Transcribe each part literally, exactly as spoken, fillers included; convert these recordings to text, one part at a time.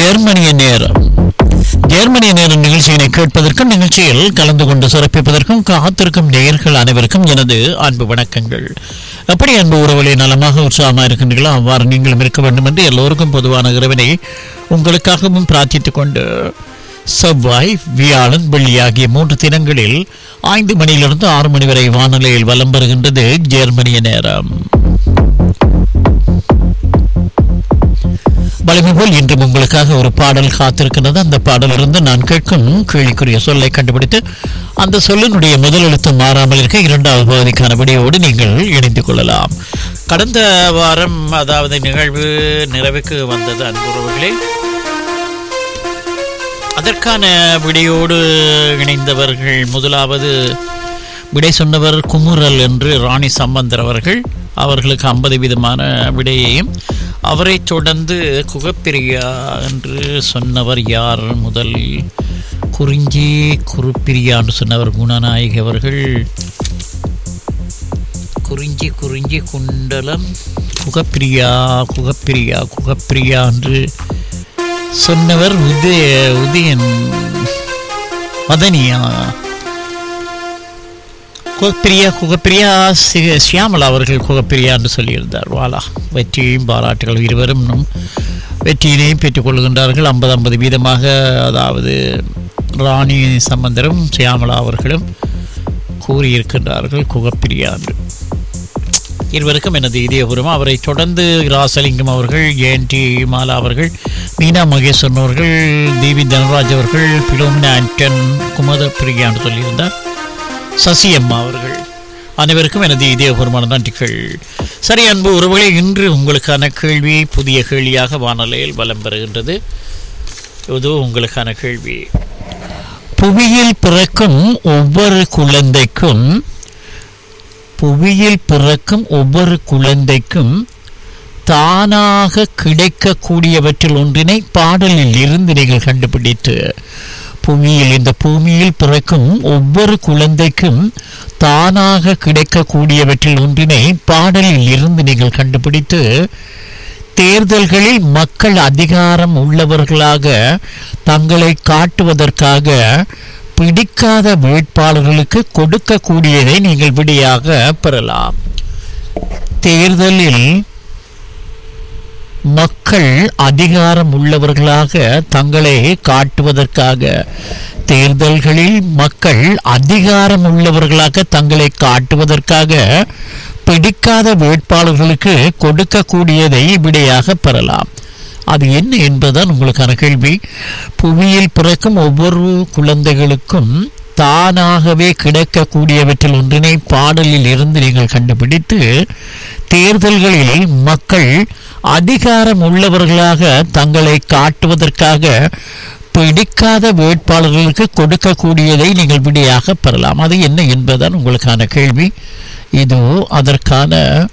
ஜெர்மனிய நேரம். ஜெர்மனிய நேரம் நிகழ்ச்சியினை கேட்பதற்கும் நிகழ்ச்சியில் கலந்து கொண்டு சிறப்பிப்பதற்கும் காத்திருக்கும் நேயர்கள் அனைவருக்கும் எனது அன்பு வணக்கங்கள். எப்படி அன்பு உறவுகளை நலமாக உற்சாகமாக இருக்கின்றீர்களோ அவ்வாறு நீங்களும் இருக்க வேண்டும் என்று எல்லோருக்கும் பொதுவான இறைவனை உங்களுக்காகவும் பிரார்த்தித்துக் கொண்டு செவ்வாய், வியாழன், வெள்ளி ஆகிய மூன்று தினங்களில் ஐந்து மணியிலிருந்து ஆறு மணி வரை வானிலையில் வலம் பெறுகின்றது ஜெர்மனிய நேரம். வலிமை போல் இன்றும் உங்களுக்காக ஒரு பாடல் காத்திருக்கின்றது. அந்த பாடலிருந்து நான் கேட்கும் கேள்விக்குரிய சொல்லை கண்டுபிடித்து அந்த சொல்லினுடைய முதல் எழுத்து மாறாமல் இருக்க இரண்டாவது பகுதிக்கான விடையோடு நீங்கள் இணைந்து கொள்ளலாம். கடந்த வாரம் அதாவது நிகழ்வு நிறைவுக்கு வந்தது அன்புறவுகளே. அதற்கான விடையோடு இணைந்தவர்கள் முதலாவது விடை சொன்னவர் குமுறல் என்று ராணி சம்பந்தர் அவர்கள். அவர்களுக்கு ஐம்பது வீதமான விடையையும், அவரை தொடர்ந்து குகப்பிரியா என்று சொன்னவர் யார்? முதல் குறிஞ்சி குருப்பிரியா என்று சொன்னவர் குணநாயகி அவர்கள். குறிஞ்சி குறிஞ்சி குண்டலம் குகப்பிரியா குகப்பிரியா குகப்பிரியா என்று சொன்னவர் உதய உதயன் மதனியா குகப்பிரியா குகப்பிரியா சியாமலா அவர்கள் குகப்பிரியா என்று சொல்லியிருந்தார். வாலா, வெற்றியையும் பாராட்டுகள். இருவரும் வெற்றியினையும் பெற்றுக் கொள்கின்றார்கள் ஐம்பது ஐம்பது வீதமாக. அதாவது ராணி சம்பந்தரும் சியாமலா அவர்களும் கூறியிருக்கின்றார்கள் குகப்பிரியா என்று. இருவருக்கும் எனது இதயபூர்வம். அவரை தொடர்ந்து ராசலிங்கம் அவர்கள், ஏன் டி மாலா அவர்கள், மீனா மகேஸ்வரன் அவர்கள், தேவி தனராஜ் அவர்கள், பிலோமினா ஆண்டன், குமத பிரியா என்று சொல்லியிருந்தார். சசி அம்மா அவர்கள் அனைவருக்கும் எனது இதயபூர்வமான நன்றிகள். சரி அன்பு உறவுகளை, இன்று உங்களுக்கான கேள்வி புதிய கேள்வியாக வானொலியில் வலம் பெறுகின்றது. இது உங்களுக்கான கேள்வி. புவியில் பிறக்கும் ஒவ்வொரு குழந்தைக்கும் புவியில் பிறக்கும் ஒவ்வொரு குழந்தைக்கும் தானாக கிடைக்கக்கூடியவற்றில் ஒன்றினை பாடலில் இருந்து நீங்கள் கண்டுபிடித்து, புவியில் இந்த பூமியில் பிறக்கும் ஒவ்வொரு குழந்தைக்கும் தானாக கிடைக்கக்கூடியவற்றில் ஒன்றினை பாடலில் இருந்து நீங்கள் கண்டுபிடித்து, தேர்தல்களில் மக்கள் அதிகாரம் உள்ளவர்களாக தங்களை காட்டுவதற்காக பிடிக்காத வேட்பாளர்களுக்கு கொடுக்கக்கூடியதை நீங்கள் விடையாக பெறலாம். தேர்தலில் மக்கள் அதிகாரம் உள்ளவர்களாக தங்களை காட்டுவதற்காக தேர்தல்களில் மக்கள் அதிகாரம் உள்ளவர்களாக தங்களை காட்டுவதற்காக பிடிக்காத வேட்பாளர்களுக்கு கொடுக்கக்கூடியதை விடையாக பெறலாம். அது என்ன என்பதுதான் உங்களுக்கான கேள்வி. புவியில் பிறக்கும் ஒவ்வொரு குழந்தைகளுக்கும் தானாகவே கிடைக்கக்கூடியவற்றில் ஒன்றினை பாடலில் இருந்து நீங்கள் கண்டுபிடித்து, தேர்தல்களில் மக்கள் அதிகாரம் உள்ளவர்களாக தங்களை காட்டுவதற்காக பிடிக்காத வேட்பாளர்களுக்கு கொடுக்கக்கூடியதை நீங்கள் விடையாக பெறலாம். அது என்ன என்பதுதான் உங்களுக்கான கேள்வி. இதோ அதற்கான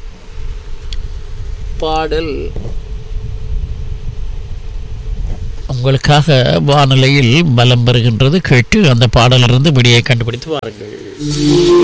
பாடல் உங்களுக்காக வானிலையில் பலம் பெறுகின்றது. கேட்டு அந்த பாடலிலிருந்து விடையை கண்டுபிடித்து வாருங்கள்.